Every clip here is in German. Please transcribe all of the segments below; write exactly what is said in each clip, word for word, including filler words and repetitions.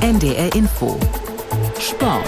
N D R Info Sport.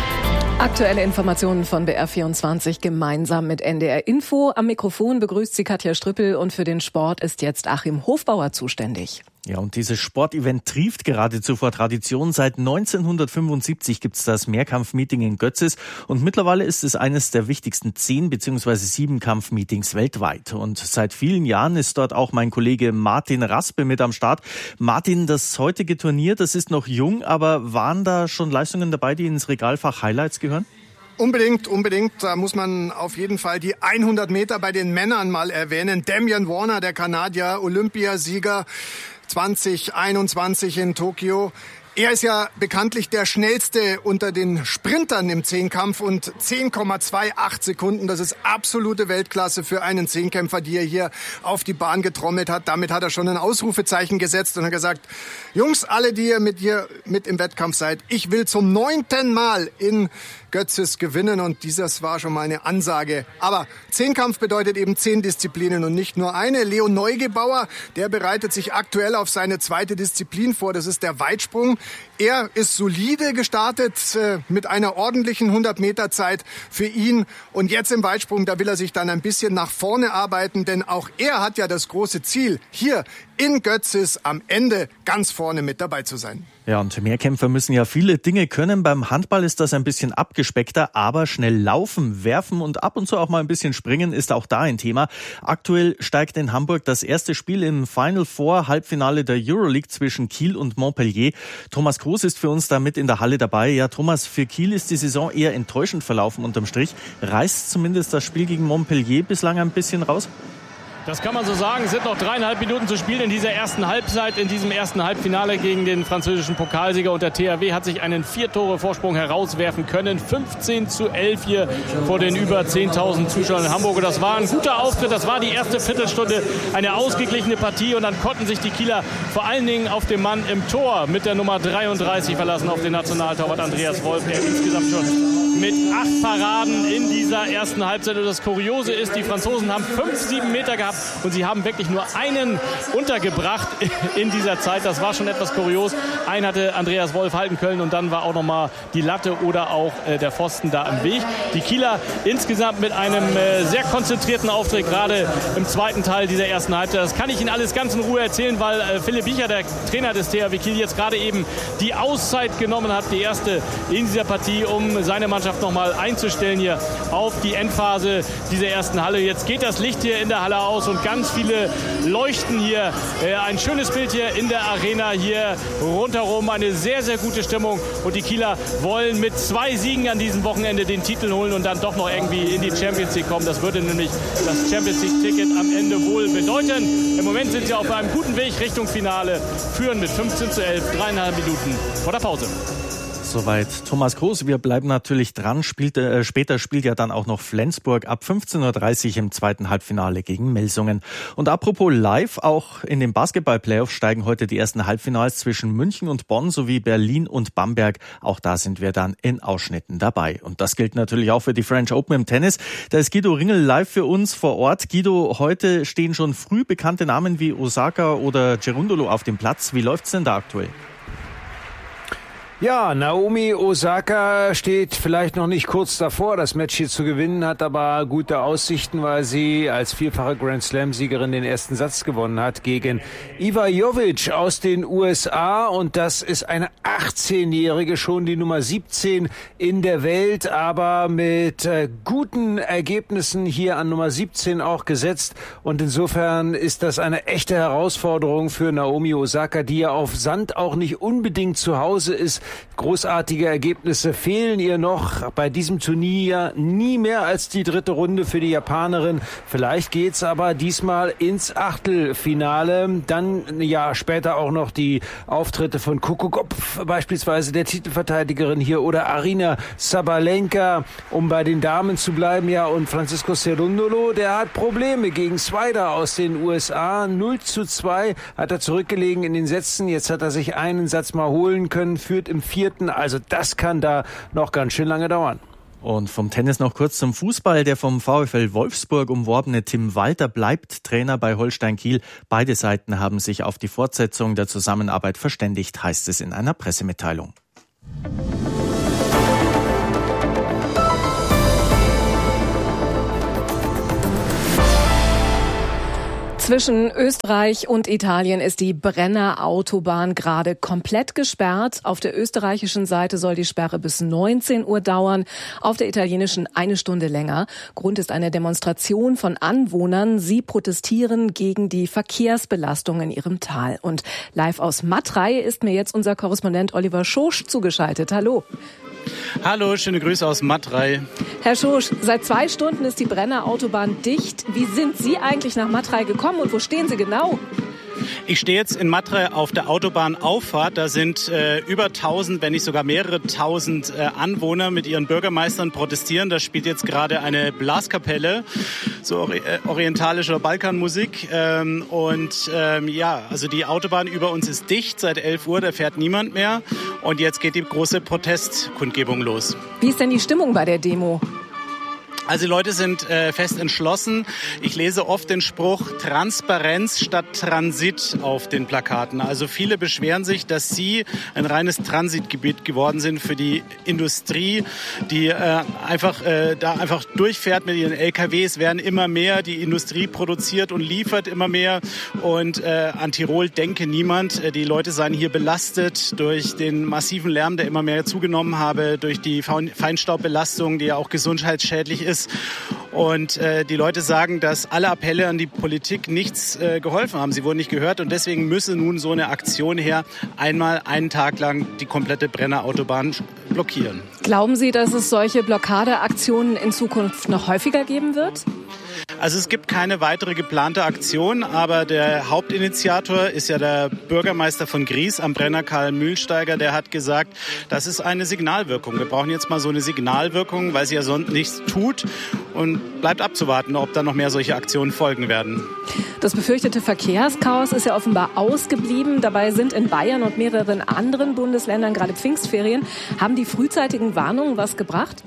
Aktuelle Informationen von B R vierundzwanzig gemeinsam mit N D R Info. Am Mikrofon begrüßt sie Katja Strüppel und für den Sport ist jetzt Achim Hofbauer zuständig. Ja, und dieses Sportevent trieft geradezu vor Tradition. Seit neunzehnhundertfünfundsiebzig gibt's das Mehrkampfmeeting in Götzis und mittlerweile ist es eines der wichtigsten zehn bzw. sieben Kampfmeetings weltweit. Und seit vielen Jahren ist dort auch mein Kollege Martin Raspe mit am Start. Martin, das heutige Turnier, das ist noch jung, aber waren da schon Leistungen dabei, die ins Regalfach Highlights gehören? Unbedingt, unbedingt. Da muss man auf jeden Fall die hundert Meter bei den Männern mal erwähnen. Damian Warner, der Kanadier, Olympiasieger zwanzig einundzwanzig in Tokio. Er ist ja bekanntlich der schnellste unter den Sprintern im Zehnkampf und zehn Komma achtundzwanzig Sekunden, das ist absolute Weltklasse für einen Zehnkämpfer, die er hier auf die Bahn getrommelt hat. Damit hat er schon ein Ausrufezeichen gesetzt und hat gesagt, Jungs, alle, die ihr mit hier mit im Wettkampf seid, ich will zum neunten Mal in Götzis gewinnen und dieses war schon mal eine Ansage. Aber Zehnkampf bedeutet eben zehn Disziplinen und nicht nur eine. Leo Neugebauer, der bereitet sich aktuell auf seine zweite Disziplin vor, das ist der Weitsprung. Er ist solide gestartet äh, mit einer ordentlichen hundert Meter Zeit für ihn und jetzt im Weitsprung, da will er sich dann ein bisschen nach vorne arbeiten, denn auch er hat ja das große Ziel, hier in Götzis am Ende ganz vorne mit dabei zu sein. Ja, und Mehrkämpfer müssen ja viele Dinge können. Beim Handball ist das ein bisschen abgespeckter, aber schnell laufen, werfen und ab und zu auch mal ein bisschen springen ist auch da ein Thema. Aktuell steigt in Hamburg das erste Spiel im Final Four Halbfinale der Euroleague zwischen Kiel und Montpellier. Thomas Groß ist für uns da mit in der Halle dabei. Ja, Thomas, für Kiel ist die Saison eher enttäuschend verlaufen unterm Strich. Reißt zumindest das Spiel gegen Montpellier bislang ein bisschen raus? Das kann man so sagen. Es sind noch dreieinhalb Minuten zu spielen in dieser ersten Halbzeit, in diesem ersten Halbfinale gegen den französischen Pokalsieger. Und der T H W hat sich einen Vier-Tore-Vorsprung herauswerfen können. fünfzehn zu elf hier vor den über zehntausend Zuschauern in Hamburg. Und das war ein guter Auftritt. Das war die erste Viertelstunde eine ausgeglichene Partie. Und dann konnten sich die Kieler vor allen Dingen auf den Mann im Tor mit der Nummer dreiunddreißig verlassen, auf den Nationaltorwart Andreas Wolf, der insgesamt schon mit acht Paraden in dieser ersten Halbzeit. Und das Kuriose ist, die Franzosen haben fünf, sieben Meter gehabt und sie haben wirklich nur einen untergebracht in dieser Zeit. Das war schon etwas kurios. Einen hatte Andreas Wolf halten können und dann war auch nochmal die Latte oder auch äh, der Pfosten da im Weg. Die Kieler insgesamt mit einem äh, sehr konzentrierten Auftritt, gerade im zweiten Teil dieser ersten Halbzeit. Das kann ich Ihnen alles ganz in Ruhe erzählen, weil äh, Philipp Biecher, der Trainer des T H W Kiel, jetzt gerade eben die Auszeit genommen hat, die erste in dieser Partie, um seine Mannschaft nochmal einzustellen hier auf die Endphase dieser ersten Halle. Jetzt geht das Licht hier in der Halle aus und ganz viele leuchten hier. Äh, ein schönes Bild hier in der Arena, hier rundherum eine sehr, sehr gute Stimmung und die Kieler wollen mit zwei Siegen an diesem Wochenende den Titel holen und dann doch noch irgendwie in die Champions League kommen. Das würde nämlich das Champions League-Ticket am Ende wohl bedeuten. Im Moment sind sie auf einem guten Weg Richtung Finale, führen mit fünfzehn zu elf, dreieinhalb Minuten vor der Pause. Soweit Thomas Groß. Wir bleiben natürlich dran. Spielt, äh, später spielt ja dann auch noch Flensburg ab fünfzehn Uhr dreißig im zweiten Halbfinale gegen Melsungen. Und apropos live, auch in den Basketball-Playoffs steigen heute die ersten Halbfinals zwischen München und Bonn sowie Berlin und Bamberg. Auch da sind wir dann in Ausschnitten dabei. Und das gilt natürlich auch für die French Open im Tennis. Da ist Guido Ringel live für uns vor Ort. Guido, heute stehen schon früh bekannte Namen wie Osaka oder Cerundolo auf dem Platz. Wie läuft's denn da aktuell? Ja, Naomi Osaka steht vielleicht noch nicht kurz davor, das Match hier zu gewinnen, hat aber gute Aussichten, weil sie als vierfache Grand Slam-Siegerin den ersten Satz gewonnen hat gegen Iva Jovic aus den U S A. Und das ist eine achtzehnjährige, schon die Nummer siebzehn in der Welt, aber mit äh, guten Ergebnissen hier an Nummer siebzehn auch gesetzt. Und insofern ist das eine echte Herausforderung für Naomi Osaka, die ja auf Sand auch nicht unbedingt zu Hause ist. Großartige Ergebnisse fehlen ihr noch. Bei diesem Turnier nie mehr als die dritte Runde für die Japanerin. Vielleicht geht's aber diesmal ins Achtelfinale. Dann ja später auch noch die Auftritte von Coco Gauff, beispielsweise der Titelverteidigerin hier, oder Arina Sabalenka, um bei den Damen zu bleiben. Ja, und Francisco Cerundolo, der hat Probleme gegen Swider aus den U S A. null zu zwei hat er zurückgelegen in den Sätzen. Jetzt hat er sich einen Satz mal holen können, führt im vierten. Also das kann da noch ganz schön lange dauern. Und vom Tennis noch kurz zum Fußball. Der vom VfL Wolfsburg umworbene Tim Walter bleibt Trainer bei Holstein Kiel. Beide Seiten haben sich auf die Fortsetzung der Zusammenarbeit verständigt, heißt es in einer Pressemitteilung. Zwischen Österreich und Italien ist die Brenner Autobahn gerade komplett gesperrt. Auf der österreichischen Seite soll die Sperre bis neunzehn Uhr dauern, auf der italienischen eine Stunde länger. Grund ist eine Demonstration von Anwohnern. Sie protestieren gegen die Verkehrsbelastung in ihrem Tal. Und live aus Matrei ist mir jetzt unser Korrespondent Oliver Schosch zugeschaltet. Hallo. Hallo, schöne Grüße aus Matrei. Herr Schosch, seit zwei Stunden ist die Brenner Autobahn dicht. Wie sind Sie eigentlich nach Matrei gekommen und wo stehen Sie genau? Ich stehe jetzt in Matrei auf der Autobahnauffahrt. Da sind äh, über tausend, wenn nicht sogar mehrere tausend äh, Anwohner mit ihren Bürgermeistern protestieren. Da spielt jetzt gerade eine Blaskapelle, so ori- äh, orientalische Balkanmusik. Ähm, und ähm, ja, also die Autobahn über uns ist dicht seit elf Uhr, da fährt niemand mehr. Und jetzt geht die große Protestkundgebung los. Wie ist denn die Stimmung bei der Demo? Also die Leute sind äh, fest entschlossen. Ich lese oft den Spruch Transparenz statt Transit auf den Plakaten. Also viele beschweren sich, dass sie ein reines Transitgebiet geworden sind für die Industrie, die äh, einfach äh, da einfach durchfährt mit ihren L K Ws, werden immer mehr. Die Industrie produziert und liefert immer mehr. Und äh, an Tirol denke niemand. Die Leute seien hier belastet durch den massiven Lärm, der immer mehr zugenommen habe, durch die Feinstaubbelastung, die ja auch gesundheitsschädlich ist. Und äh, die Leute sagen, dass alle Appelle an die Politik nichts äh, geholfen haben. Sie wurden nicht gehört und deswegen müsse nun so eine Aktion her, einmal einen Tag lang die komplette Brenner Autobahn blockieren. Glauben Sie, dass es solche Blockadeaktionen in Zukunft noch häufiger geben wird? Also es gibt keine weitere geplante Aktion, aber der Hauptinitiator ist ja der Bürgermeister von Gries am Brenner, Karl Mühlsteiger. Der hat gesagt, das ist eine Signalwirkung. Wir brauchen jetzt mal so eine Signalwirkung, weil sie ja sonst nichts tut. Und bleibt abzuwarten, ob da noch mehr solche Aktionen folgen werden. Das befürchtete Verkehrschaos ist ja offenbar ausgeblieben. Dabei sind in Bayern und mehreren anderen Bundesländern gerade Pfingstferien. Haben die frühzeitigen Warnungen was gebracht?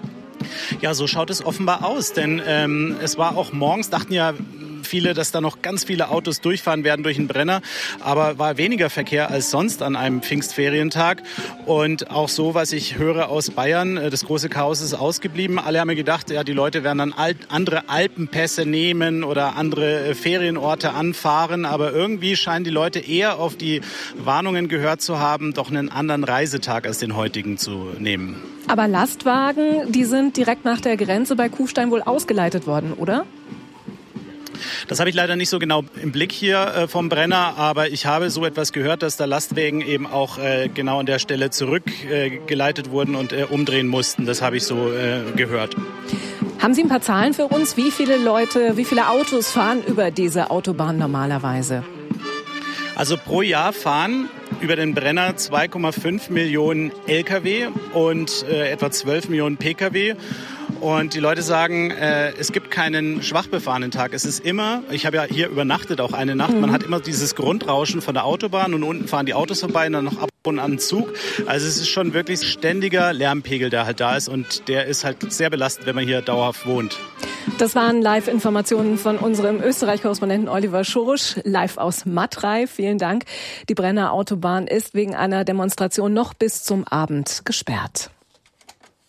Ja, so schaut es offenbar aus, denn ähm, es war auch morgens, dachten ja viele, dass da noch ganz viele Autos durchfahren werden durch den Brenner, aber war weniger Verkehr als sonst an einem Pfingstferientag und auch so, was ich höre aus Bayern, das große Chaos ist ausgeblieben. Alle haben mir gedacht, ja, die Leute werden dann alt, andere Alpenpässe nehmen oder andere Ferienorte anfahren, aber irgendwie scheinen die Leute eher auf die Warnungen gehört zu haben, doch einen anderen Reisetag als den heutigen zu nehmen. Aber Lastwagen, die sind direkt nach der Grenze bei Kufstein wohl ausgeleitet worden, oder? Das habe ich leider nicht so genau im Blick hier äh, vom Brenner, aber ich habe so etwas gehört, dass da Lastwagen eben auch äh, genau an der Stelle zurückgeleitet äh, wurden und äh, umdrehen mussten. Das habe ich so äh, gehört. Haben Sie ein paar Zahlen für uns? Wie viele Leute, wie viele Autos fahren über diese Autobahn normalerweise? Also pro Jahr fahren über den Brenner zwei Komma fünf Millionen L K W und äh, etwa zwölf Millionen P K W. Und die Leute sagen, äh, es gibt keinen schwach befahrenen Tag. Es ist immer, ich habe ja hier übernachtet auch eine Nacht, mhm. man hat immer dieses Grundrauschen von der Autobahn und unten fahren die Autos vorbei und dann noch ab und an Zug. Also es ist schon wirklich ständiger Lärmpegel, der halt da ist und der ist halt sehr belastend, wenn man hier dauerhaft wohnt. Das waren Live-Informationen von unserem Österreich-Korrespondenten Oliver Schosch, live aus Matrei. Vielen Dank. Die Brenner Autobahn ist wegen einer Demonstration noch bis zum Abend gesperrt.